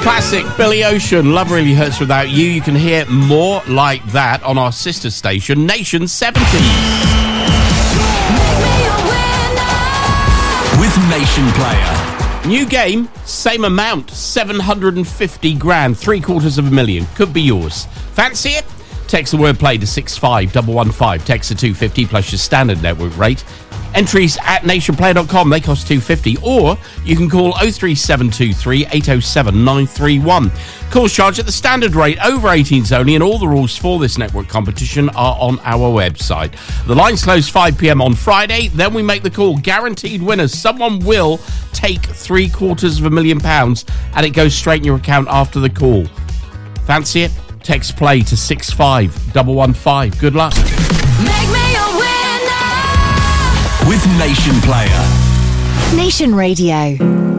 Classic Billy Ocean, Love Really Hurts Without You. You can hear more like that on our sister station, Nation 70s. With Nation Player. New game, same amount, 750 grand, 750,000. Could be yours. Fancy it? Text the word play to 65115. Text to 250 plus your standard network rate. Entries at nationplayer.com. They cost $2.50. Or you can call 03723 807 931. Calls charged at the standard rate, over 18s only, and all the rules for this network competition are on our website. The lines close 5 p.m. on Friday. Then we make the call. Guaranteed winners. Someone will take £750,000 and it goes straight in your account after the call. Fancy it? Text play to 65115. Good luck. Make me a winner with Nation Player. Nation Radio.